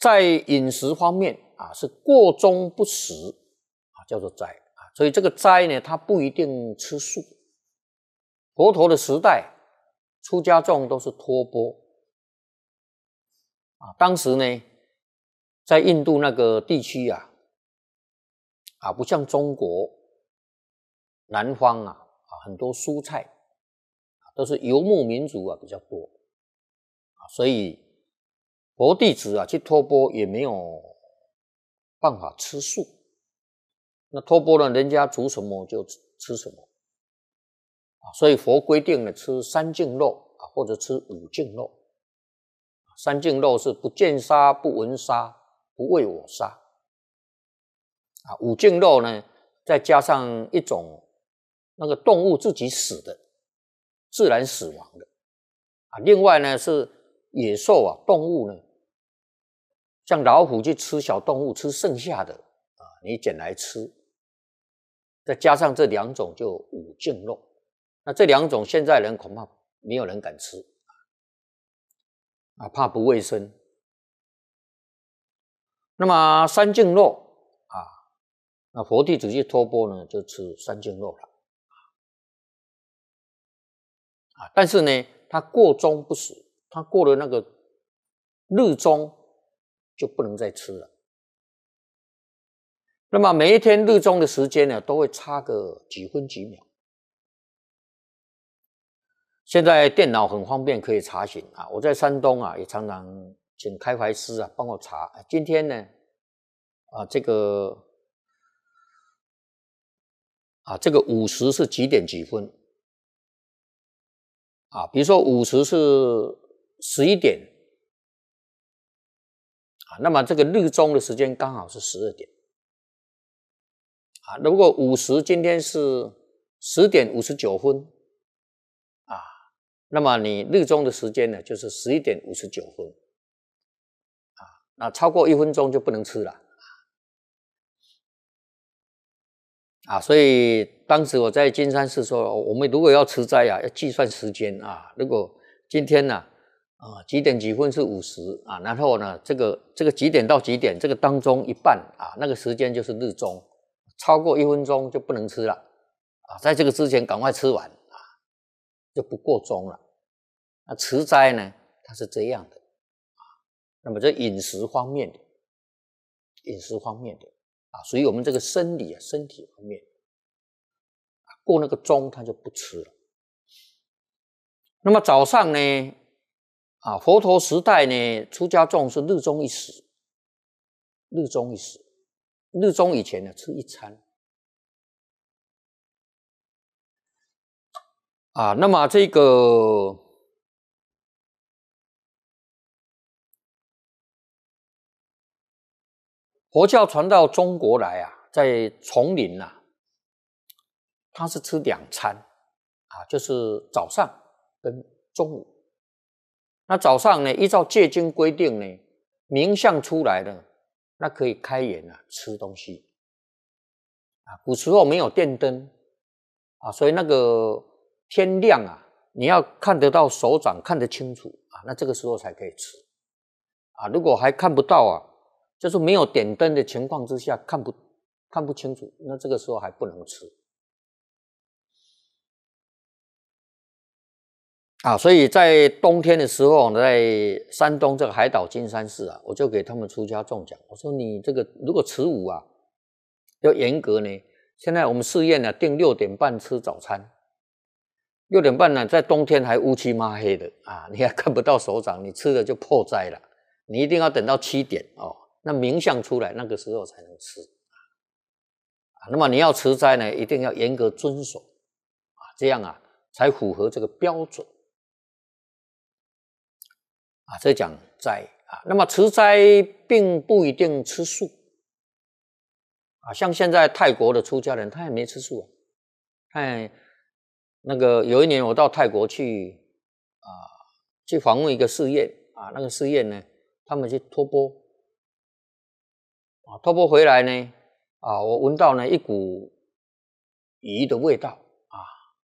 在饮食方面啊，是过中不食啊，叫做斋啊。所以这个斋呢，它不一定吃素。佛陀的时代，出家众都是托钵啊。当时呢，在印度那个地区啊，不像中国南方啊，很多蔬菜都是游牧民族啊比较多啊，所以佛弟子啊去托钵也没有办法吃素。那托钵呢，人家煮什么就吃什么啊，所以佛规定了吃三净肉啊，或者吃五净肉。三净肉是不见杀、不闻杀、不为我杀啊。五净肉呢，再加上一种那个动物自己死的，自然死亡的啊。另外呢是野兽啊，动物呢，像老虎去吃小动物，吃剩下的啊，你捡来吃。再加上这两种就五净肉，那这两种现在人恐怕没有人敢吃啊，怕不卫生。那么三净肉啊，那佛弟子去托钵呢，就吃三净肉了啊。但是呢，他过中不食，他过了那个日中就不能再吃了。那么每一天日中的时间呢，都会差个几分几秒。现在电脑很方便，可以查询啊。我在山东啊，也常常请开怀师啊帮我查。今天呢，这个午时是几点几分啊？比如说午时是11点啊，那么这个日中的时间刚好是12点啊。如果午时今天是10点59分啊，那么你日中的时间呢，就是11点59分啊。那超过1分钟就不能吃了啊。所以当时我在金山寺说，我们如果要持斋啊，要计算时间啊。如果今天呢，几点几分是午时啊，然后呢，这个几点到几点，这个当中一半啊，那个时间就是日中，超过1分钟就不能吃了啊。在这个之前赶快吃完啊，就不过中了。那持斋呢，它是这样的啊。那么这饮食方面的啊，属于我们这个生理啊，身体方面过那个钟他就不吃了。那么早上呢，佛陀时代呢，出家众是日中一食，日中以前呢吃一餐啊。那么这个佛教传到中国来啊，在丛林啊，他是吃2餐啊，就是早上跟中午。那早上呢，依照戒经规定呢，明相出来了，那可以开眼啊吃东西啊。古时候没有电灯啊，所以那个天亮啊，你要看得到手掌，看得清楚啊，那这个时候才可以吃啊。如果还看不到啊，就是没有点灯的情况之下，看不清楚，那这个时候还不能吃啊。所以在冬天的时候，在山东这个海岛金山寺啊，我就给他们出家众讲，我说你这个如果持午啊，要严格呢。现在我们寺院呢定6点半吃早餐，6点半呢，在冬天还乌漆抹黑的啊，你还看不到手掌，你吃了就破斋了。你一定要等到7点哦，那明相出来，那个时候才能吃啊。那么你要持斋呢，一定要严格遵守啊，这样啊才符合这个标准啊。这讲斋啊，那么持斋并不一定吃素啊。像现在泰国的出家人，他也没吃素啊。那个有一年我到泰国去去访问一个寺院啊，那个寺院呢，他们去托钵啊，托钵回来呢我闻到呢一股鱼的味道